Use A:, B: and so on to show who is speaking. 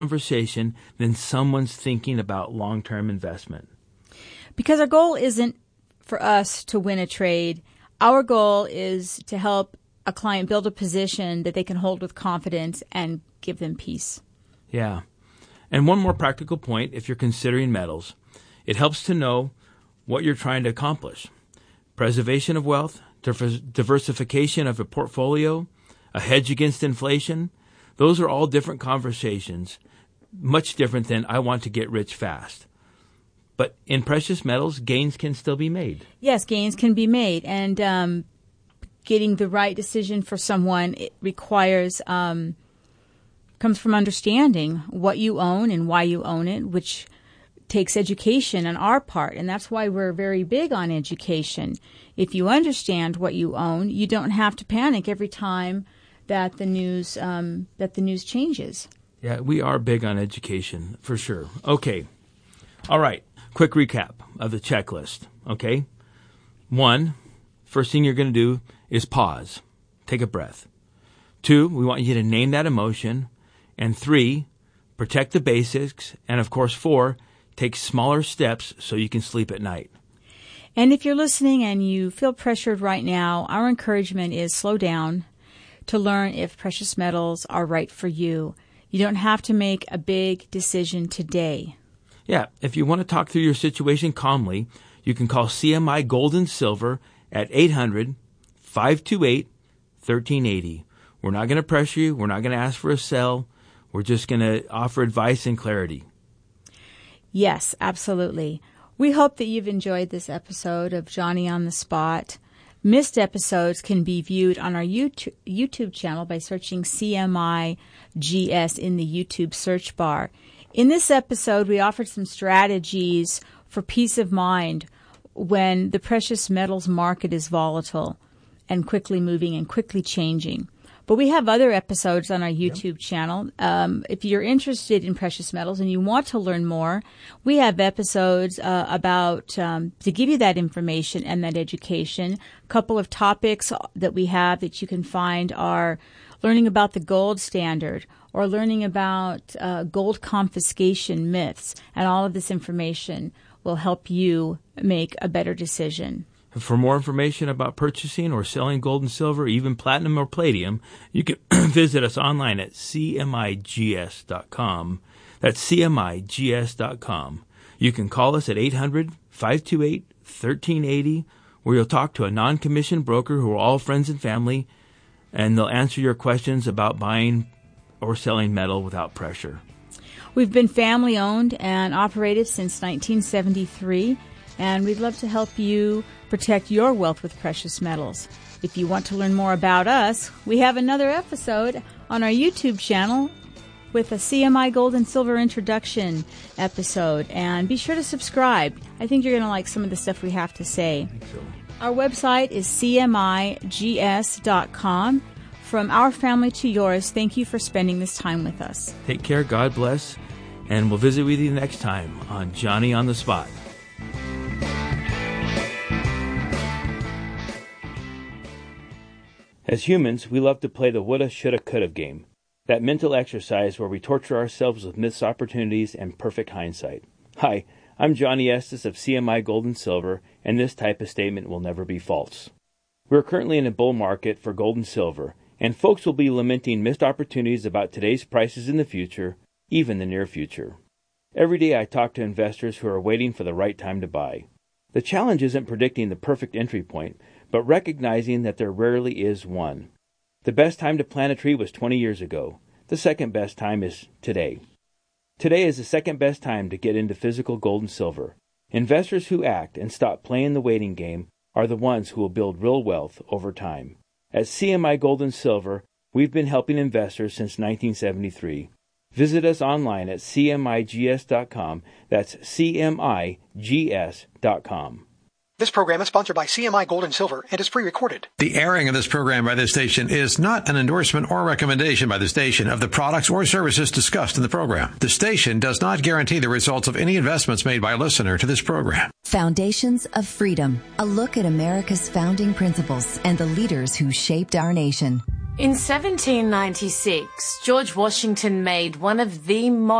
A: conversation than someone's thinking about long-term investment?
B: Because our goal isn't for us to win a trade. Our goal is to help a client build a position that they can hold with confidence and give them peace.
A: Yeah. And one more practical point, if you're considering metals, it helps to know what you're trying to accomplish. Preservation of wealth, diversification of a portfolio, a hedge against inflation. Those are all different conversations, much different than I want to get rich fast. But in precious metals, gains can still be made.
B: Yes, gains can be made. And getting the right decision for someone, it requires, comes from understanding what you own and why you own it, which takes education on our part. And that's why we're very big on education. If you understand what you own, you don't have to panic every time that the news changes.
A: Yeah, we are big on education, for sure. Okay. All right. Quick recap of the checklist, okay? 1, first thing you're going to do is pause. Take a breath. 2, we want you to name that emotion. And 3, protect the basics. And, of course, 4, take smaller steps so you can sleep at night.
B: And if you're listening and you feel pressured right now, our encouragement is slow down to learn if precious metals are right for you. You don't have to make a big decision today.
A: Yeah, if you want to talk through your situation calmly, you can call CMI Gold and Silver at 800-528-1380. We're not going to pressure you. We're not going to ask for a sell. We're just going to offer advice and clarity.
B: Yes, absolutely. We hope that you've enjoyed this episode of Johnny on the Spot. Missed episodes can be viewed on our YouTube channel by searching CMI GS in the YouTube search bar. In this episode, we offered some strategies for peace of mind when the precious metals market is volatile and quickly moving and quickly changing. But we have other episodes on our YouTube channel. If you're interested in precious metals and you want to learn more, we have episodes about to give you that information and that education. A couple of topics that we have that you can find are learning about the gold standard or learning about gold confiscation myths. And all of this information will help you make a better decision.
A: For more information about purchasing or selling gold and silver, even platinum or palladium, you can visit us online at cmigs.com. That's cmigs.com. You can call us at 800-528-1380, where you'll talk to a non-commissioned broker who are all friends and family, and they'll answer your questions about buying or selling metal without pressure.
B: We've been family-owned and operated since 1973, and we'd love to help you protect your wealth with precious metals. If you want to learn more about us, we have another episode on our YouTube channel with a CMI Gold and Silver introduction episode. And be sure to subscribe. I think you're going to like some of the stuff we have to say.
A: I think so.
B: Our website is cmigs.com. From our family to yours, thank you for spending this time with us.
A: Take care, God bless, and we'll visit with you next time on Johnny on the Spot. As humans, we love to play the woulda, shoulda, coulda game. That mental exercise where we torture ourselves with missed opportunities and perfect hindsight. Hi, I'm Johnny Estes of CMI Gold and Silver, and this type of statement will never be false. We're currently in a bull market for gold and silver, and folks will be lamenting missed opportunities about today's prices in the future, even the near future. Every day I talk to investors who are waiting for the right time to buy. The challenge isn't predicting the perfect entry point, but recognizing that there rarely is one. The best time to plant a tree was 20 years ago. The second best time is today. Today is the second best time to get into physical gold and silver. Investors who act and stop playing the waiting game are the ones who will build real wealth over time. At CMI Gold and Silver, we've been helping investors since 1973. Visit us online at cmigs.com. That's cmigs.com.
C: This program is sponsored by CMI Gold and Silver and is pre-recorded.
D: The airing of this program by this station is not an endorsement or recommendation by the station of the products or services discussed in the program. The station does not guarantee the results of any investments made by a listener to this program.
E: Foundations of Freedom, a look at America's founding principles and the leaders who shaped our nation. In 1796, George Washington made one of the